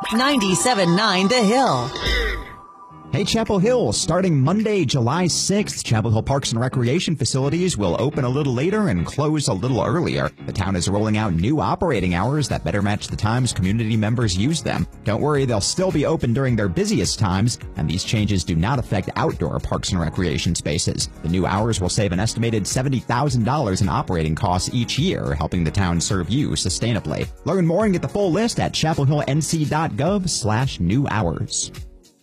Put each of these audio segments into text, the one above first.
97.9 The Hill. Hey, Chapel Hill, starting Monday, July 6th, Chapel Hill Parks and Recreation facilities will open a little later and close a little earlier. The town is rolling out new operating hours that better match the times community members use them. Don't worry, they'll still be open during their busiest times, and these changes do not affect outdoor parks and recreation spaces. The new hours will save an estimated $70,000 in operating costs each year, helping the town serve you sustainably. Learn more and get the full list at chapelhillnc.gov/new hours.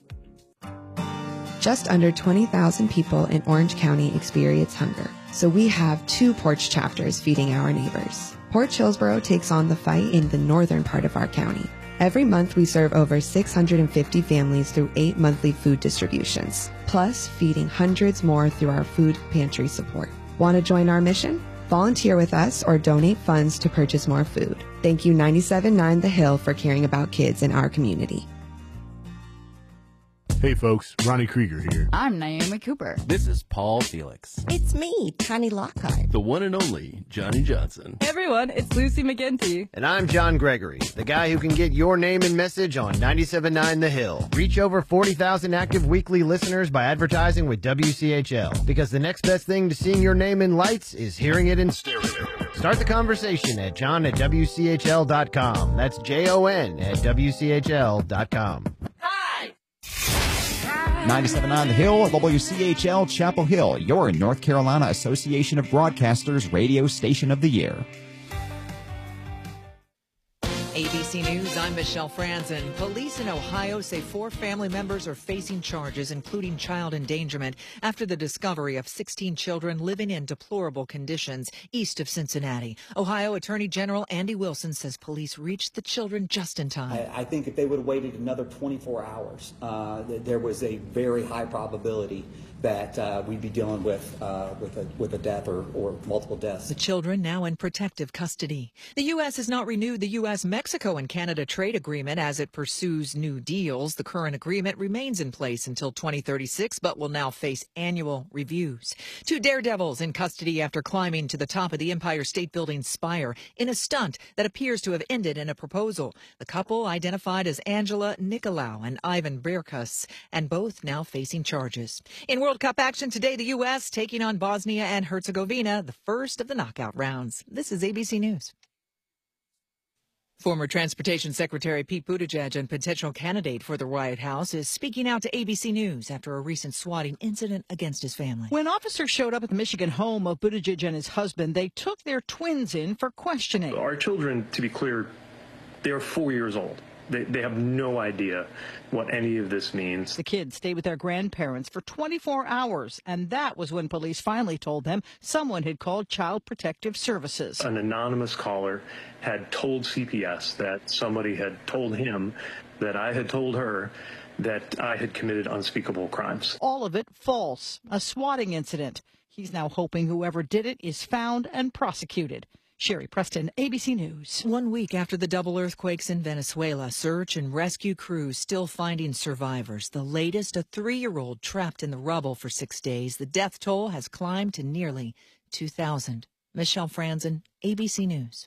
Just under 20,000 people in Orange County experience hunger, so we have 2 Porch chapters feeding our neighbors. Porch Hillsboro takes on the fight in the northern part of our county. Every month we serve over 650 families through 8 monthly food distributions, plus feeding hundreds more through our food pantry support. Want to join our mission? Volunteer with us or donate funds to purchase more food. Thank you 97.9 The Hill for caring about kids in our community. Hey folks, Ronnie Krieger here. I'm Naomi Cooper. This is Paul Felix. It's me, Connie Lockhart. The one and only Johnny Johnson. Hey everyone, it's Lucy McGinty. And I'm John Gregory, the guy who can get your name and message on 97.9 The Hill. Reach over 40,000 active weekly listeners by advertising with WCHL. Because the next best thing to seeing your name in lights is hearing it in stereo. Start the conversation at john@WCHL.com. That's JON@WCHL.com. 97.9 The Hill, WCHL Chapel Hill, your North Carolina Association of Broadcasters Radio Station of the Year. ABC News, I'm Michelle Franzen. Police in Ohio say 4 family members are facing charges, including child endangerment, after the discovery of 16 children living in deplorable conditions east of Cincinnati. Ohio Attorney General Andy Wilson says police reached the children just in time. I think if they would have waited another 24 hours, there was a very high probability that we'd be dealing with a death or multiple deaths. The children now in protective custody. The U.S. has not renewed the U.S., Mexico, and Canada trade agreement as it pursues new deals. The current agreement remains in place until 2036, but will now face annual reviews. 2 daredevils in custody after climbing to the top of the Empire State Building spire in a stunt that appears to have ended in a proposal. The couple identified as Angela Nicolau and Ivan Berkus, and both now facing charges. In World Cup action today, the U.S. taking on Bosnia and Herzegovina, the first of the knockout rounds. This is ABC News. Former Transportation Secretary Pete Buttigieg and potential candidate for the White House is speaking out to ABC News after a recent swatting incident against his family. When officers showed up at the Michigan home of Buttigieg and his husband, they took their twins in for questioning. Our children, to be clear, they're 4 years old. They have no idea what any of this means. The kids stayed with their grandparents for 24 hours, and that was when police finally told them someone had called Child Protective Services. An anonymous caller had told CPS that somebody had told him that I had told her that I had committed unspeakable crimes. All of it false, a swatting incident. He's now hoping whoever did it is found and prosecuted. Sherry Preston, ABC News. 1 week after the double earthquakes in Venezuela, search and rescue crews still finding survivors. The latest, a 3-year-old trapped in the rubble for 6 days. The death toll has climbed to nearly 2,000. Michelle Franzen, ABC News.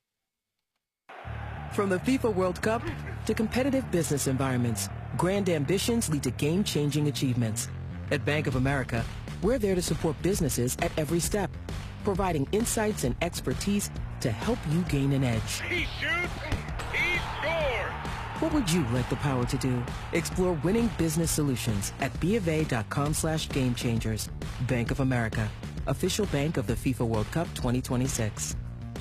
From the FIFA World Cup to competitive business environments, grand ambitions lead to game-changing achievements. At Bank of America, we're there to support businesses at every step, providing insights and expertise to help you gain an edge. He shoots, he scores! What would you like the power to do? Explore winning business solutions at BofA.com/gamechangers. Bank of America, official bank of the FIFA World Cup 2026.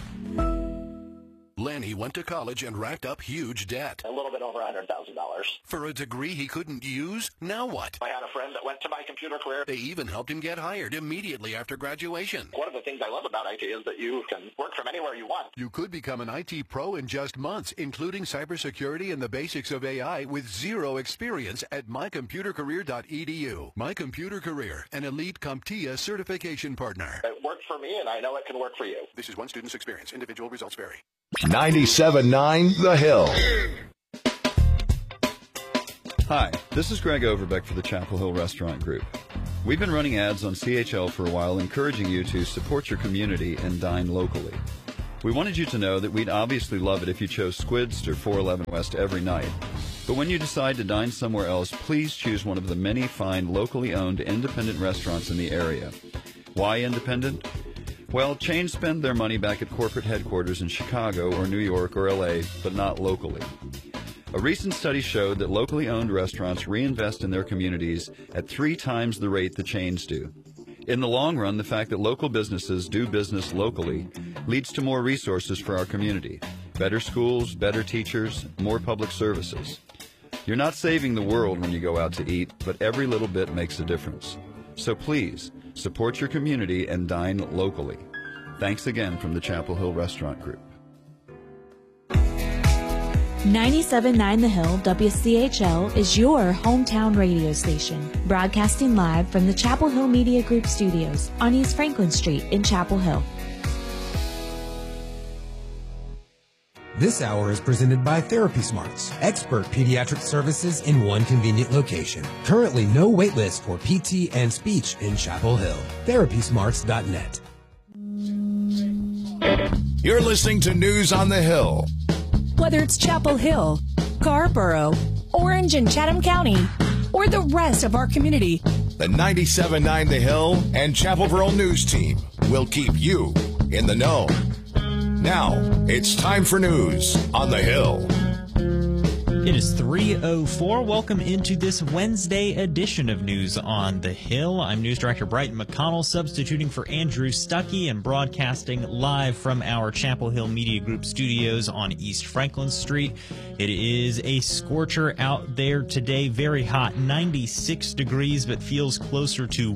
Lenny went to college and racked up huge debt. A little bit over $100,000. For a degree he couldn't use? Now what? I had a friend that went to my computer career. They even helped him get hired immediately after graduation. One of the things I love about IT is that you can work from anywhere you want. You could become an IT pro in just months, including cybersecurity and the basics of AI with zero experience at mycomputercareer.edu. My Computer Career, an elite CompTIA certification partner. It worked for me, and I know it can work for you. This is one student's experience. Individual results vary. 97.9 The Hill. Hi, this is Greg Overbeck for the Chapel Hill Restaurant Group. We've been running ads on CHL for a while encouraging you to support your community and dine locally. We wanted you to know that we'd obviously love it if you chose Squid's to 411 West every night. But when you decide to dine somewhere else, please choose one of the many fine locally owned independent restaurants in the area. Why independent? Well, chains spend their money back at corporate headquarters in Chicago or New York or LA, but not locally. A recent study showed that locally owned restaurants reinvest in their communities at 3 times the rate the chains do. In the long run, the fact that local businesses do business locally leads to more resources for our community. Better schools, better teachers, more public services. You're not saving the world when you go out to eat, but every little bit makes a difference. So please, support your community and dine locally. Thanks again from the Chapel Hill Restaurant Group. 97.9 The Hill WCHL is your hometown radio station, broadcasting live from the Chapel Hill Media Group studios on East Franklin Street in Chapel Hill. This hour is presented by Therapy Smarts, expert pediatric services in one convenient location. Currently no wait list for PT and speech in Chapel Hill. TherapySmarts.net. You're listening to News on the Hill. Whether it's Chapel Hill, Scarborough, Orange and Chatham County, or the rest of our community, The 97.9 The Hill and Chapelville News Team will keep you in the know. Now, it's time for News on the Hill. It is 3:04. Welcome into this Wednesday edition of News on the Hill. I'm News Director Brighton McConnell, substituting for Andrew Stuckey and broadcasting live from our Chapel Hill Media Group studios on East Franklin Street. It is a scorcher out there today, very hot, 96 degrees, but feels closer to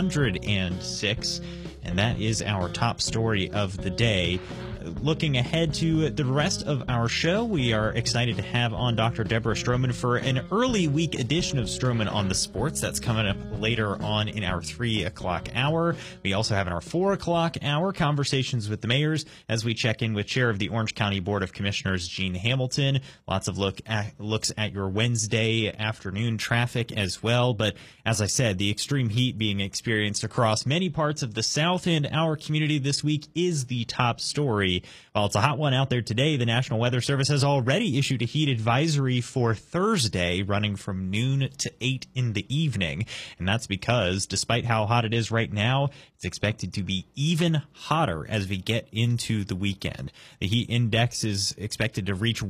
106. And that is our top story of the day. Looking ahead to the rest of our show, we are excited to have on Dr. Deborah Stroman for an early week edition of Stroman on the Sports. That's coming up later on in our 3 o'clock hour. We also have in our 4 o'clock hour conversations with the mayors as we check in with Chair of the Orange County Board of Commissioners, Gene Hamilton. Lots of looks at your Wednesday afternoon traffic as well. But as I said, the extreme heat being experienced across many parts of the South and our community this week is the top story. While it's a hot one out there today, the National Weather Service has already issued a heat advisory for Thursday, running from noon to 8 in the evening. And that's because, despite how hot it is right now, it's expected to be even hotter as we get into the weekend. The heat index is expected to reach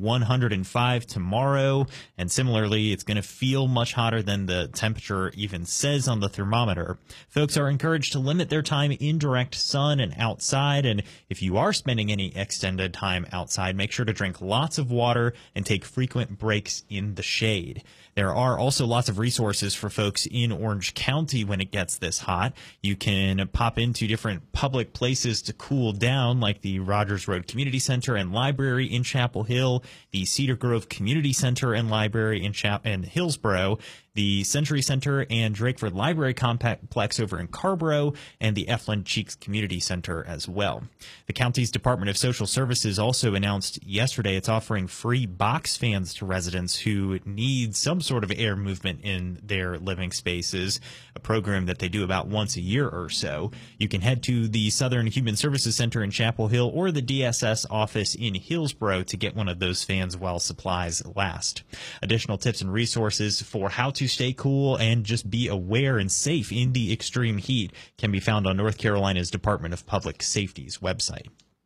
105 tomorrow, and similarly, it's going to feel much hotter than the temperature even says on the thermometer. Folks are encouraged to limit their time in direct sun and outside, and if you are spending any extended time outside, make sure to drink lots of water and take frequent breaks in the shade. There are also lots of resources for folks in Orange County when it gets this hot. You can pop into different public places to cool down, like the Rogers Road Community Center and Library in Chapel Hill, the Cedar Grove Community Center and Library in Hillsborough, the Century Center and Drakeford Library Complex over in Scarborough, and the Eflin Cheeks Community Center as well. The county's Department of Social Services also announced yesterday it's offering free box fans to residents who need some sort of air movement in their living spaces, a program that they do about once a year or so. You can head to the Southern Human Services Center in Chapel Hill or the DSS office in Hillsborough to get one of those fans while supplies last. Additional tips and resources for how to stay cool and just be aware and safe in the extreme heat can be found on North Carolina's Department of Public Safety's website.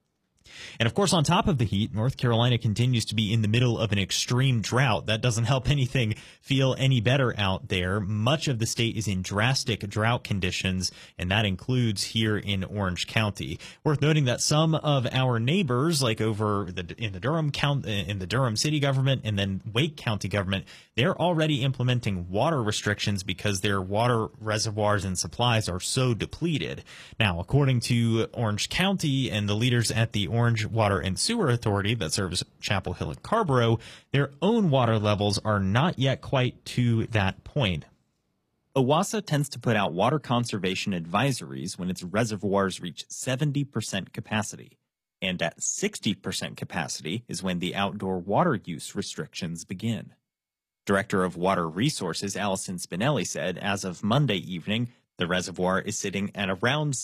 And of course, on top of the heat, North Carolina continues to be in the middle of an extreme drought. That doesn't help anything feel any better out there. Much of the state is in drastic drought conditions, and that includes here in Orange County. Worth noting that some of our neighbors, like over in the Durham city government and then Wake County government, they're already implementing water restrictions because their water reservoirs and supplies are so depleted. Now, according to Orange County and the leaders at the Orange Water and Sewer Authority that serves Chapel Hill and Scarborough, their own water levels are not yet quite to that point. OWASA tends to put out water conservation advisories when its reservoirs reach 70% capacity, and at 60% capacity is when the outdoor water use restrictions begin. Director of Water Resources Allison Spinelli said as of Monday evening, The reservoir is sitting at around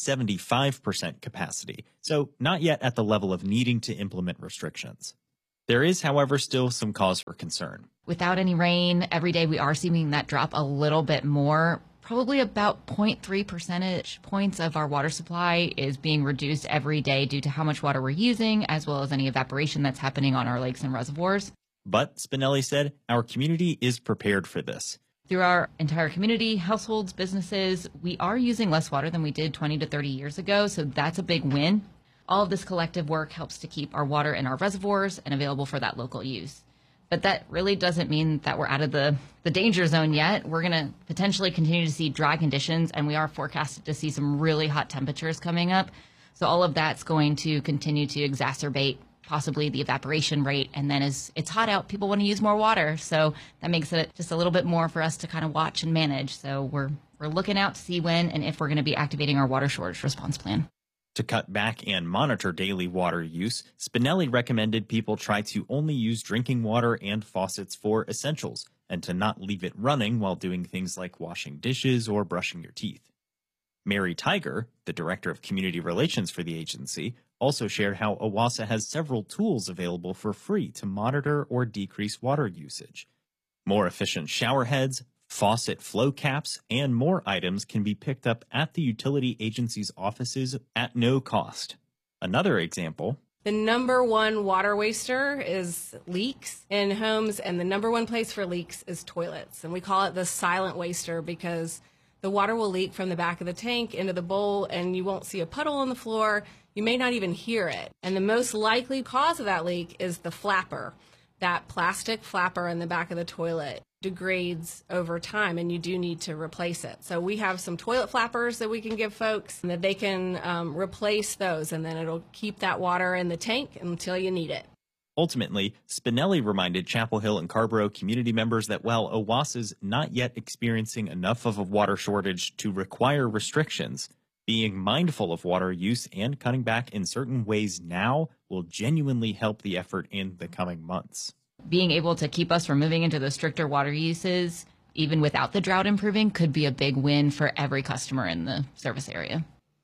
75% capacity, so not yet at the level of needing to implement restrictions. There is, however, still some cause for concern. Without any rain, every day we are seeing that drop a little bit more. Probably about 0.3 percentage points of our water supply is being reduced every day due to how much water we're using, as well as any evaporation that's happening on our lakes and reservoirs. But, Spinelli said, our community is prepared for this. Through our entire community, households, businesses, we are using less water than we did 20 to 30 years ago, so that's a big win. All of this collective work helps to keep our water in our reservoirs and available for that local use. But that really doesn't mean that we're out of the danger zone yet. We're going to potentially continue to see dry conditions, and we are forecasted to see some really hot temperatures coming up. So all of that's going to continue to exacerbate possibly the evaporation rate. And then as it's hot out, people want to use more water. So that makes it just a little bit more for us to kind of watch and manage. So we're looking out to see when and if we're going to be activating our water shortage response plan. To cut back and monitor daily water use, Spinelli recommended people try to only use drinking water and faucets for essentials, and to not leave it running while doing things like washing dishes or brushing your teeth. Mary Tiger, the Director of Community Relations for the agency, also shared how OWASA has several tools available for free to monitor or decrease water usage. More efficient shower heads, faucet flow caps, and more items can be picked up at the utility agency's offices at no cost. Another example. The number one water waster is leaks in homes, and the number one place for leaks is toilets. And we call it the silent waster because the water will leak from the back of the tank into the bowl, and you won't see a puddle on the floor. You may not even hear it. And the most likely cause of that leak is the flapper. That plastic flapper in the back of the toilet degrades over time, and you do need to replace it. So we have some toilet flappers that we can give folks, and that they can replace those, and then it'll keep that water in the tank until you need it. Ultimately, Spinelli reminded Chapel Hill and Carrboro community members that while OWASA's not yet experiencing enough of a water shortage to require restrictions, being mindful of water use and cutting back in certain ways now will genuinely help the effort in the coming months. Being able to keep us from moving into the stricter water uses, even without the drought improving, could be a big win for every customer in the service area.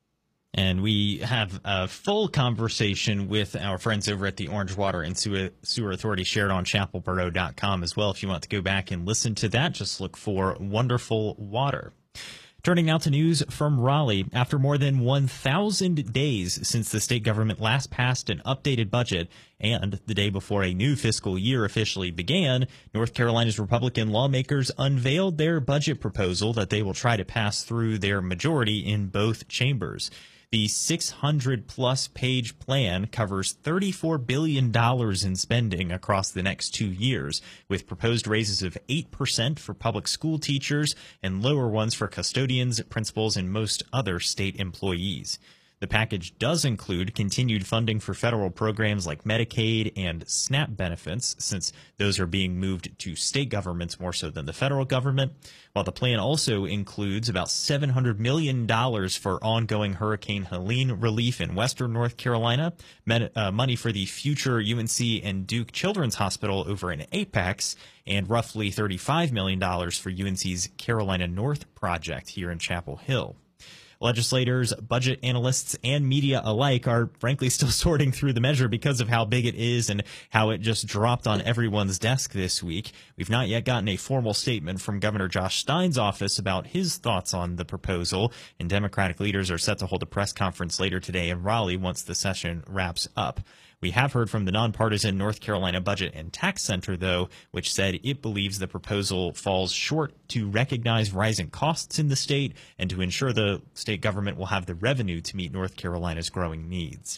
And we have a full conversation with our friends over at the Orange Water and Sewer Authority shared on chapelboro.com as well. If you want to go back and listen to that, just look for Wonderful Water. Turning now to news from Raleigh. After more than 1,000 days since the state government last passed an updated budget and the day before a new fiscal year officially began, North Carolina's Republican lawmakers unveiled their budget proposal that they will try to pass through their majority in both chambers. The 600-plus page plan covers $34 billion in spending across the next 2 years, with proposed raises of 8% for public school teachers and lower ones for custodians, principals, and most other state employees. The package does include continued funding for federal programs like Medicaid and SNAP benefits, since those are being moved to state governments more so than the federal government, while the plan also includes about $700 million for ongoing Hurricane Helene relief in western North Carolina, money for the future UNC and Duke Children's Hospital over in Apex, and roughly $35 million for UNC's Carolina North project here in Chapel Hill. Legislators, budget analysts, and media alike are frankly still sorting through the measure because of how big it is and how it just dropped on everyone's desk this week. We've not yet gotten a formal statement from Governor Josh Stein's office about his thoughts on the proposal, and Democratic leaders are set to hold a press conference later today in Raleigh once the session wraps up. We have heard from the nonpartisan North Carolina Budget and Tax Center, though, which said it believes the proposal falls short to recognize rising costs in the state and to ensure the state government will have the revenue to meet North Carolina's growing needs.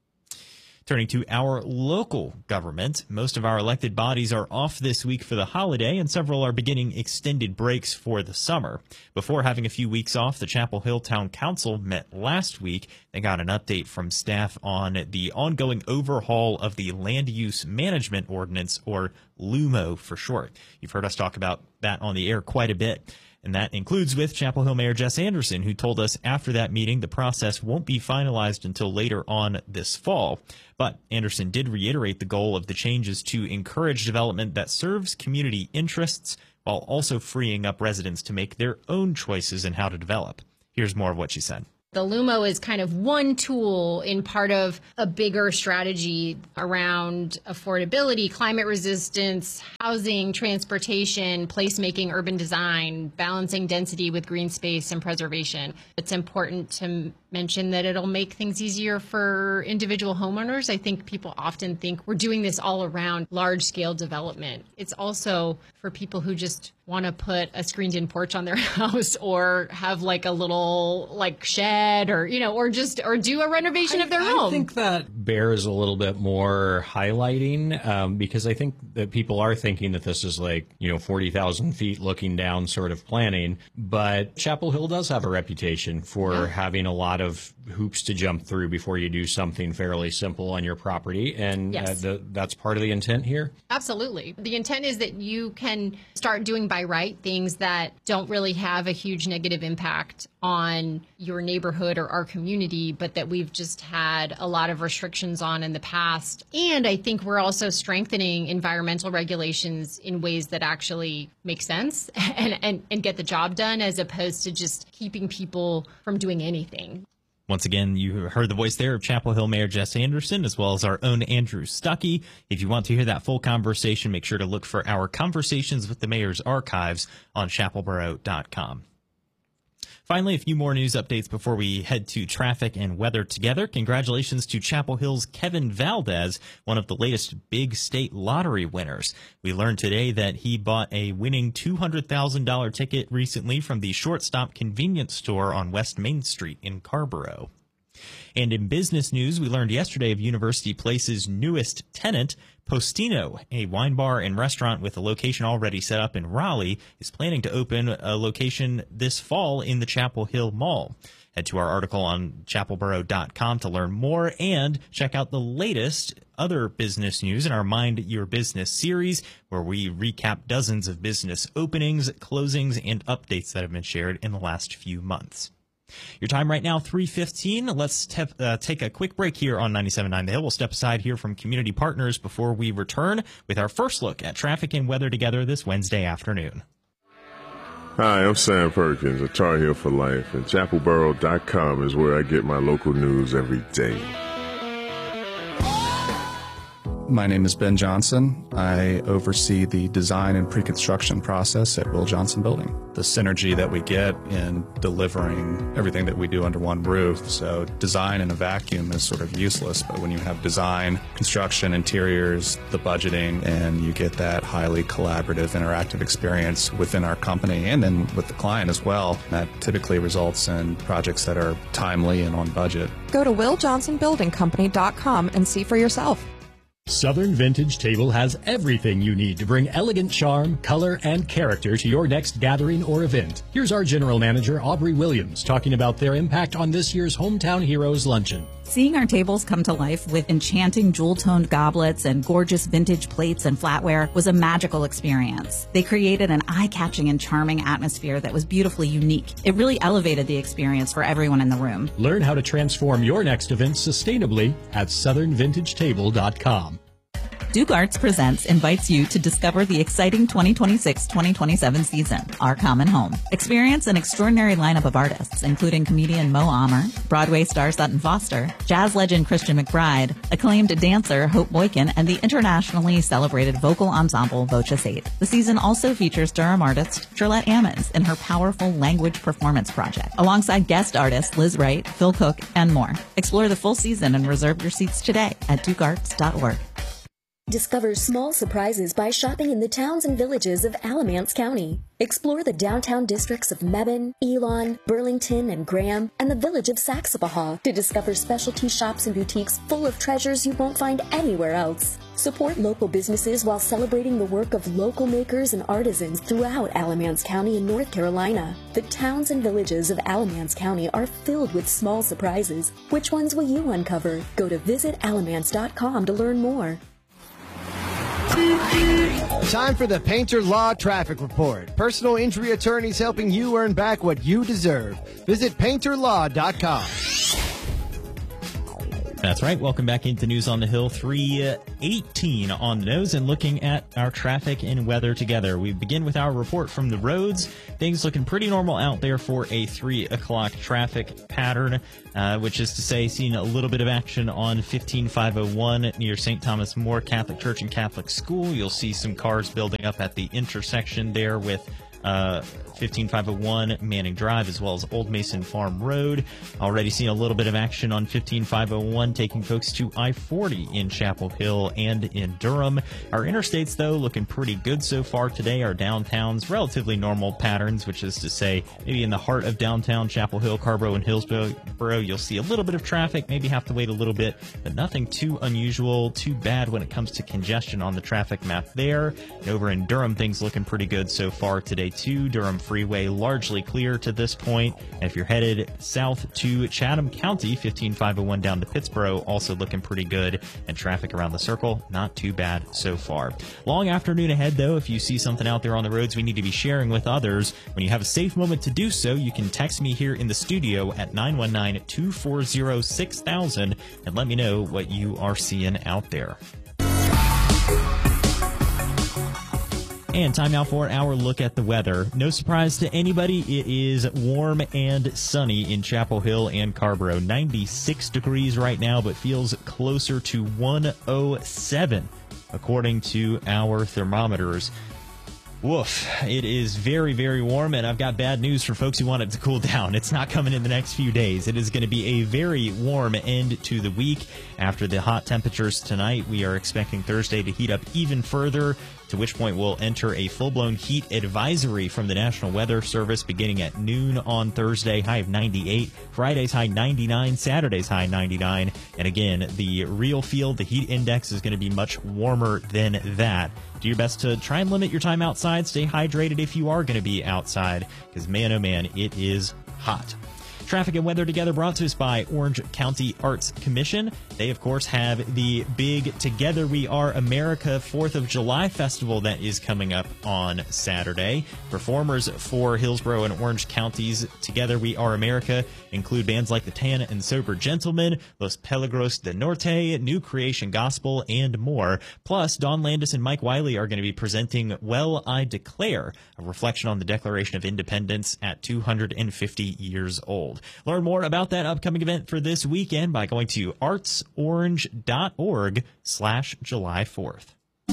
Turning to our local government, most of our elected bodies are off this week for the holiday, and several are beginning extended breaks for the summer. Before having a few weeks off, the Chapel Hill Town Council met last week. They got an update from staff on the ongoing overhaul of the Land Use Management Ordinance, or LUMO for short. You've heard us talk about that on the air quite a bit. And that includes with Chapel Hill Mayor Jess Anderson, who told us after that meeting the process won't be finalized until later on this fall. But Anderson did reiterate the goal of the changes to encourage development that serves community interests while also freeing up residents to make their own choices in how to develop. Here's more of what she said. The LUMO is kind of one tool in part of a bigger strategy around affordability, climate resistance, housing, transportation, placemaking, urban design, balancing density with green space and preservation. It's important to mention that it'll make things easier for individual homeowners. I think people often think we're doing this all around large-scale development. It's also for people who just want to put a screened-in porch on their house or have like a little like shed or, you know, or do a renovation of their home. I think that bears a little bit more highlighting because I think that people are thinking that this is like, 40,000 feet looking down sort of planning. But Chapel Hill does have a reputation for having a lot of hoops to jump through before you do something fairly simple on your property. And that's part of the intent here. Absolutely. The intent is that you can start doing by right things that don't really have a huge negative impact on your neighborhood or our community, but that we've just had a lot of restrictions on in the past. And I think we're also strengthening environmental regulations in ways that actually make sense and get the job done, as opposed to just keeping people from doing anything. Once again, you heard the voice there of Chapel Hill Mayor Jess Anderson, as well as our own Andrew Stuckey. If you want to hear that full conversation, make sure to look for our Conversations with the Mayor's archives on chapelboro.com. Finally, a few more news updates before we head to traffic and weather together. Congratulations to Chapel Hill's Kevin Valdez, one of the latest big state lottery winners. We learned today that he bought a winning $200,000 ticket recently from the Shortstop convenience store on West Main Street in Carborough. And in business news, we learned yesterday of University Place's newest tenant, Postino, a wine bar and restaurant with a location already set up in Raleigh, is planning to open a location this fall in the Chapel Hill Mall. Head to our article on chapelboro.com to learn more and check out the latest other business news in our Mind Your Business series, where we recap dozens of business openings, closings, and updates that have been shared in the last few months. Your time right now, 3:15. Let's take a quick break here on 97.9 The Hill. We'll step aside here from community partners before we return with our first look at traffic and weather together this Wednesday afternoon. Hi, I'm Sam Perkins of Tar Heel for Life, and chapelboro.com is where I get my local news every day. My name is Ben Johnson. I oversee the design and pre-construction process at Will Johnson Building. The synergy that we get in delivering everything that we do under one roof. So design in a vacuum is sort of useless, but when you have design, construction, interiors, the budgeting, and you get that highly collaborative, interactive experience within our company and then with the client as well, that typically results in projects that are timely and on budget. Go to WillJohnsonBuildingCompany.com and see for yourself. Southern Vintage Table has everything you need to bring elegant charm, color, and character to your next gathering or event. Here's our General Manager, Aubrey Williams, talking about their impact on this year's Hometown Heroes Luncheon. Seeing our tables come to life with enchanting jewel-toned goblets and gorgeous vintage plates and flatware was a magical experience. They created an eye-catching and charming atmosphere that was beautifully unique. It really elevated the experience for everyone in the room. Learn how to transform your next event sustainably at southernvintagetable.com. Duke Arts Presents invites you to discover the exciting 2026-2027 season, Our Common Home. Experience an extraordinary lineup of artists, including comedian Mo Amer, Broadway star Sutton Foster, jazz legend Christian McBride, acclaimed dancer Hope Boykin, and the internationally celebrated vocal ensemble Voce 8. The season also features Durham artist Shirlette Ammons in her powerful language performance project, alongside guest artists Liz Wright, Phil Cook, and more. Explore the full season and reserve your seats today at dukearts.org. Discover small surprises by shopping in the towns and villages of Alamance County. Explore the downtown districts of Mebane, Elon, Burlington, and Graham, and the village of Saxapahaw to discover specialty shops and boutiques full of treasures you won't find anywhere else. Support local businesses while celebrating the work of local makers and artisans throughout Alamance County in North Carolina. The towns and villages of Alamance County are filled with small surprises. Which ones will you uncover? Go to visitalamance.com to learn more. Time for the Painter Law Traffic Report. Personal injury attorneys helping you earn back what you deserve. Visit painterlaw.com. That's right. Welcome back into News on the Hill, 3:18 on the nose, and looking at our traffic and weather together. We begin with our report from the roads. Things looking pretty normal out there for a 3 o'clock traffic pattern, which is to say seeing a little bit of action on 15501 near St. Thomas More Catholic Church and Catholic School. You'll see some cars building up at the intersection there with 15501 Manning Drive, as well as Old Mason Farm Road. Already seen a little bit of action on 15501 taking folks to I-40 in Chapel Hill and in Durham. Our interstates, though, looking pretty good so far today. Our downtowns, relatively normal patterns, which is to say maybe in the heart of downtown Chapel Hill, Carborough, and Hillsborough, you'll see a little bit of traffic, maybe have to wait a little bit, but nothing too unusual, too bad when it comes to congestion on the traffic map there. And over in Durham, things looking pretty good so far today, too. Durham Freeway largely clear to this point. And if you're headed south to Chatham County, 15501 down to Pittsboro, also looking pretty good. And traffic around the circle, not too bad so far. Long afternoon ahead, though. If you see something out there on the roads we need to be sharing with others, when you have a safe moment to do so, you can text me here in the studio at 919-240-6000 and let me know what you are seeing out there. And time now for our look at the weather. No surprise to anybody, it is warm and sunny in Chapel Hill and Carborough. 96 degrees right now, but feels closer to 107 according to our thermometers. Woof. It is very, very warm, and I've got bad news for folks who want it to cool down. It's not coming in the next few days. It is going to be a very warm end to the week. After the hot temperatures tonight, we are expecting Thursday to heat up even further, to which point we'll enter a full-blown heat advisory from the National Weather Service beginning at noon on Thursday, high of 98, Friday's high 99, Saturday's high 99, and again, the real feel, the heat index is going to be much warmer than that. Do your best to try and limit your time outside, stay hydrated if you are going to be outside, because man, oh man, it is hot. Traffic and weather together brought to us by Orange County Arts Commission. They, of course, have the big Together We Are America 4th of July festival that is coming up on Saturday. Performers for Hillsborough and Orange Counties Together We Are America include bands like the Tan and Sober Gentlemen, Los Peligros del Norte, New Creation Gospel, and more. Plus, Don Landis and Mike Wiley are going to be presenting Well I Declare, a reflection on the Declaration of Independence at 250 years old. Learn more about that upcoming event for this weekend by going to artsorange.org/July 4th.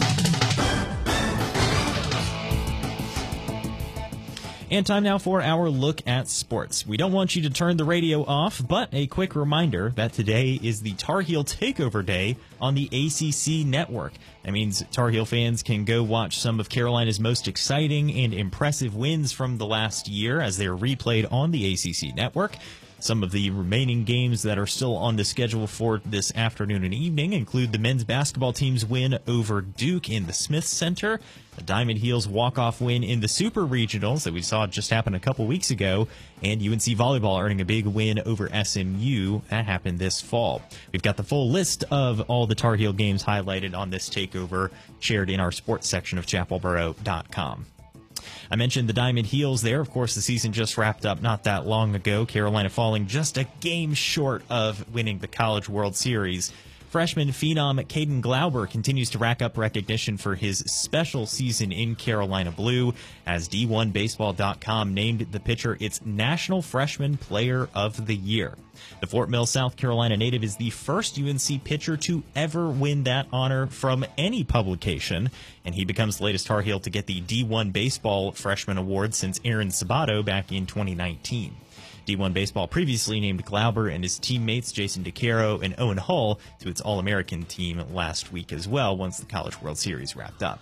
And time now for our look at sports. We don't want you to turn the radio off, but a quick reminder that today is the Tar Heel Takeover Day on the ACC Network. That means Tar Heel fans can go watch some of Carolina's most exciting and impressive wins from the last year as they're replayed on the ACC Network. Some of the remaining games that are still on the schedule for this afternoon and evening include the men's basketball team's win over Duke in the Smith Center, the Diamond Heels walk-off win in the Super Regionals that we saw just happen a couple weeks ago, and UNC Volleyball earning a big win over SMU. That happened this fall. We've got the full list of all the Tar Heel games highlighted on this takeover, shared in our sports section of chapelboro.com. I mentioned the Diamond Heels there. Of course, the season just wrapped up not that long ago. Carolina falling just a game short of winning the College World Series. Freshman phenom Caden Glauber continues to rack up recognition for his special season in Carolina Blue, as D1Baseball.com named the pitcher its National Freshman Player of the Year. The Fort Mill, South Carolina native is the first UNC pitcher to ever win that honor from any publication, and he becomes the latest Tar Heel to get the D1 Baseball Freshman Award since Aaron Sabato back in 2019. D1 Baseball previously named Glauber and his teammates Jason DeCaro and Owen Hull to its All-American team last week as well, once the College World Series wrapped up.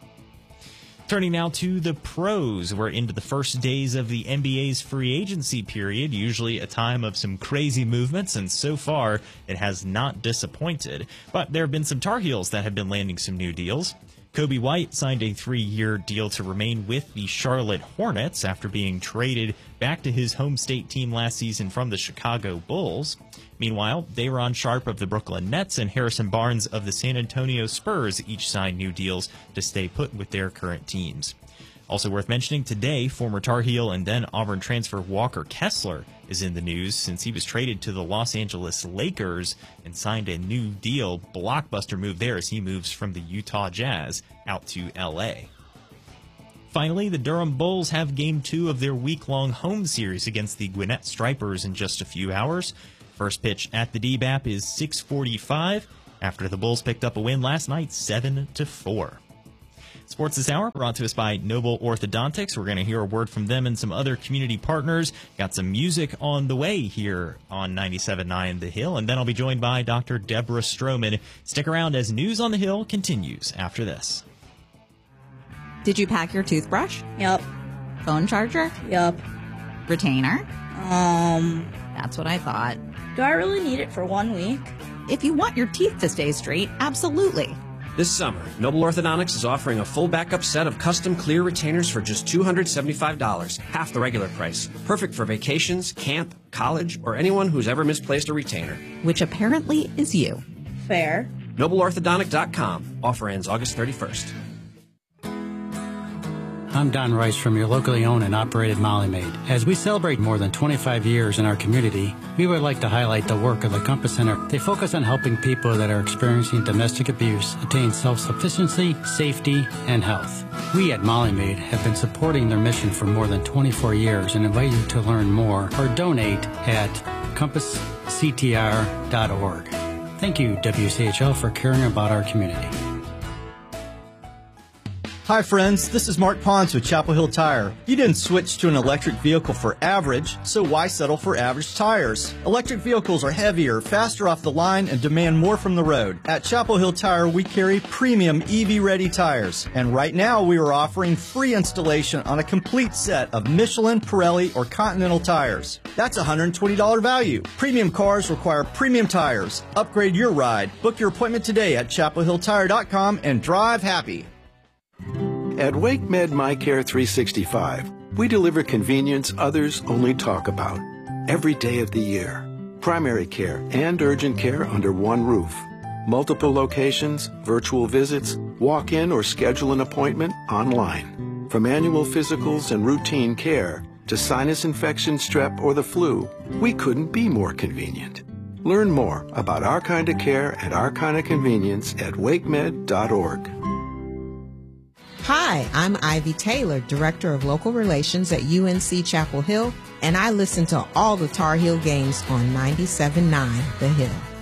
Turning now to the pros, we're into the first days of the NBA's free agency period, usually a time of some crazy movements, and so far it has not disappointed. But there have been some Tar Heels that have been landing some new deals. Kobe White signed a 3-year deal to remain with the Charlotte Hornets after being traded back to his home state team last season from the Chicago Bulls. Meanwhile, Day'Ron Sharpe of the Brooklyn Nets and Harrison Barnes of the San Antonio Spurs each signed new deals to stay put with their current teams. Also worth mentioning today, former Tar Heel and then Auburn transfer Walker Kessler is in the news since he was traded to the Los Angeles Lakers and signed a new deal. Blockbuster move there as he moves from the Utah Jazz out to L.A. Finally, the Durham Bulls have Game 2 of their week-long home series against the Gwinnett Stripers in just a few hours. First pitch at the DBAP is 6:45 after the Bulls picked up a win last night 7-4. Sports this hour brought to us by Noble Orthodontics. We're going to hear a word from them and some other community partners. Got some music on the way here on 97.9 The Hill, and then I'll be joined by Dr. Deborah Stroman. Stick around as News on the Hill continues after this. Did you pack your toothbrush? Yep. Phone charger? Yep. Retainer? That's what I thought. Do I really need it for 1 week? If you want your teeth to stay straight, absolutely. This summer, Noble Orthodontics is offering a full backup set of custom clear retainers for just $275, half the regular price. Perfect for vacations, camp, college, or anyone who's ever misplaced a retainer. Which apparently is you. Fair. NobleOrthodontic.com. Offer ends August 31st. I'm Don Rice from your locally owned and operated Molly Maid. As we celebrate more than 25 years in our community, we would like to highlight the work of the Compass Center. They focus on helping people that are experiencing domestic abuse attain self-sufficiency, safety, and health. We at Molly Maid have been supporting their mission for more than 24 years and invite you to learn more or donate at compassctr.org. Thank you, WCHL, for caring about our community. Hi friends, this is Mark Pons with Chapel Hill Tire. You didn't switch to an electric vehicle for average, so why settle for average tires? Electric vehicles are heavier, faster off the line, and demand more from the road. At Chapel Hill Tire, we carry premium EV-ready tires. And right now, we are offering free installation on a complete set of Michelin, Pirelli, or Continental tires. That's a $120 value. Premium cars require premium tires. Upgrade your ride. Book your appointment today at chapelhilltire.com and drive happy. At WakeMed MyCare 365, we deliver convenience others only talk about. Every day of the year. Primary care and urgent care under one roof. Multiple locations, virtual visits, walk in or schedule an appointment online. From annual physicals and routine care to sinus infection, strep, or the flu, we couldn't be more convenient. Learn more about our kind of care and our kind of convenience at wakemed.org. Hi, I'm Ivy Taylor, Director of Local Relations at UNC Chapel Hill, and I listen to all the Tar Heel games on 97.9 The Hill.